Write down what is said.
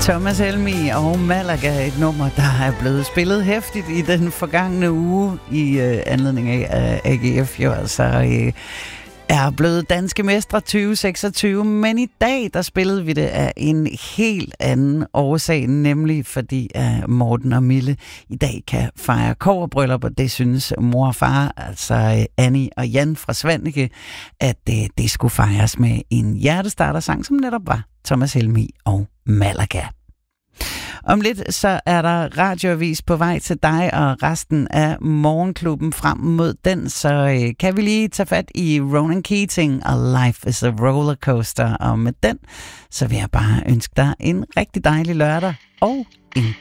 Thomas Helmig og Malaga, et nummer, der er blevet spillet hæftigt i den forgangne uge i anledning af AGF jo altså er blevet danske mestre 2026, men i dag der spillede vi det af en helt anden årsag, nemlig fordi Morten og Mille i dag kan fejre kobberbryllup, og det synes mor og far, altså Annie og Jan fra Svaneke, at det skulle fejres med en hjertestartersang, som netop var Thomas Helmig og Malaga. Om lidt så er der radioavis på vej til dig og resten af Morgenklubben frem mod den, så kan vi lige tage fat i Ronan Keating og Life is a Rollercoaster. Og med den, så vil jeg bare ønske dig en rigtig dejlig lørdag og en